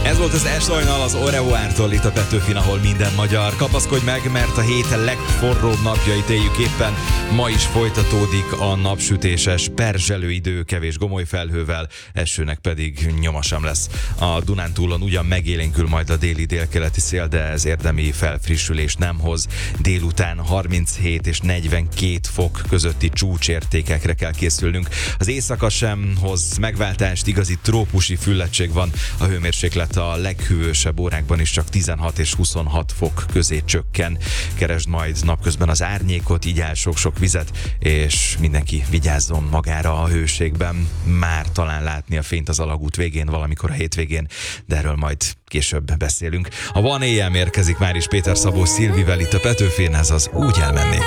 Ez volt az Esajnal az Oreoártól itt a Petőfin, ahol minden magyar. Kapaszkodj meg, mert a hét legforróbb napjait éljük éppen. Ma is folytatódik a napsütéses, perzselő idő, kevés gomoly felhővel, esőnek pedig nyoma sem lesz. A Dunántúlon ugyan megélénkül majd a déli-délkeleti szél, de ez érdemi felfrissülést nem hoz. Délután 37 és 42 fok közötti csúcsértékekre kell készülnünk. Az éjszaka sem hoz megváltást, igazi trópusi füllettség van. A hőmérséklet a leghűvösebb órákban is csak 16 és 26 fok közé csökken. Keresd majd napközben az árnyékot, igyál sok-sok vizet, és mindenki vigyázzon magára a hőségben. Már talán látni a fényt az alagút végén, valamikor a hétvégén, de erről majd később beszélünk. A Van éjjel érkezik már is Péter Szabó Szilvivel itt a Petőfén, ez az Úgy elmennék.